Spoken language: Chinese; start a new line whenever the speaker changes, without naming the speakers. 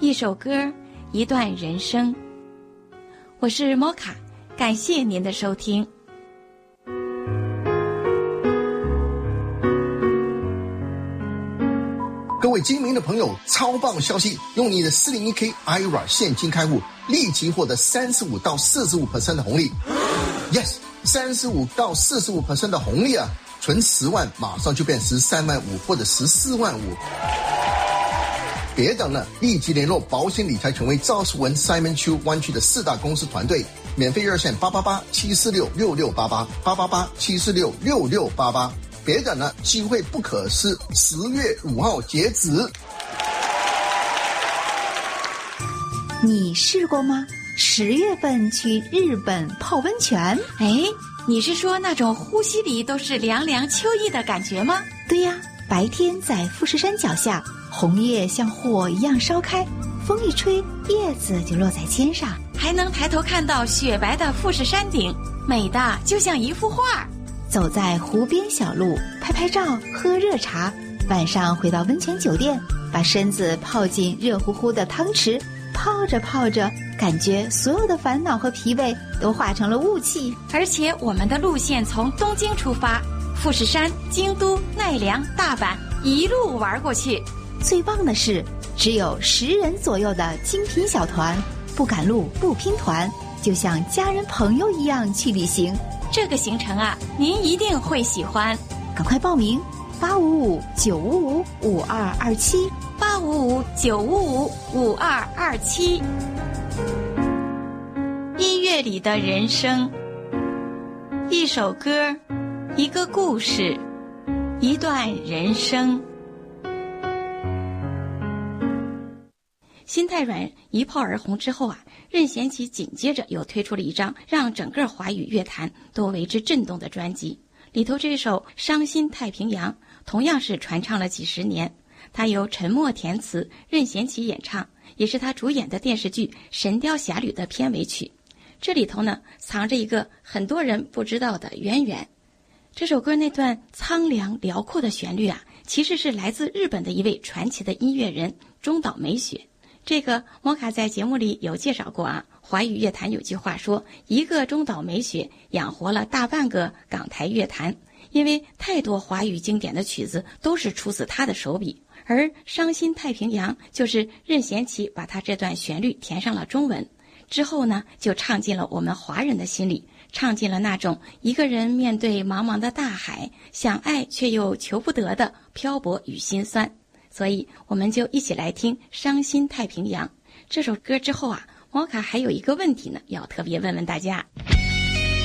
一首歌，一段人生。我是摩卡，感谢您的收听。
各位精明的朋友，超棒消息！用你的 401k IRA 现金开户，立即获得35到45% 的红利。Yes， 35到45% 的红利啊！存10万，马上就变13万5或者14万5。别等了，立即联络保险理财权威赵世文 Simon Chu 湾区的4大公司团队，免费热线888-746-6688，888-746-6688。别等了，机会不可失，10月5号截止。
你试过吗？10月份去日本泡温泉？
哎，你是说那种呼吸里都是凉凉秋意的感觉吗？
对呀，白天在富士山脚下，红叶像火一样烧开，风一吹，叶子就落在肩上，
还能抬头看到雪白的富士山顶，美的就像一幅画。
走在湖边小路，拍拍照，喝热茶，晚上回到温泉酒店，把身子泡进热乎乎的汤池，泡着泡着，感觉所有的烦恼和疲惫都化成了雾气。
而且我们的路线从东京出发，富士山、京都、奈良、大阪一路玩过去。
最棒的是，只有10人左右的精品小团，不赶路不拼团，就像家人朋友一样去旅行。
这个行程啊，您一定会喜欢。
赶快报名，855-955-5227
855-955-5227。音乐里的人生，一首歌，一个故事，一段人生。心太软一炮而红之后啊，任贤齐紧接着又推出了一张让整个华语乐坛都为之震动的专辑，里头这首《伤心太平洋》同样是传唱了几十年，它由陈默填词，任贤齐演唱，也是他主演的电视剧《神雕侠侣》的片尾曲。这里头呢，藏着一个很多人不知道的渊源。这首歌那段苍凉辽阔的旋律啊，其实是来自日本的一位传奇的音乐人中岛美雪。这个摩卡在节目里有介绍过啊，华语乐坛有句话说，一个中岛美雪养活了大半个港台乐坛，因为太多华语经典的曲子都是出自他的手笔。而《伤心太平洋》就是任贤齐把他这段旋律填上了中文之后呢，就唱进了我们华人的心里，唱进了那种一个人面对茫茫的大海，想爱却又求不得的漂泊与心酸。所以我们就一起来听《伤心太平洋》这首歌之后啊，摩卡还有一个问题呢，要特别问问大家。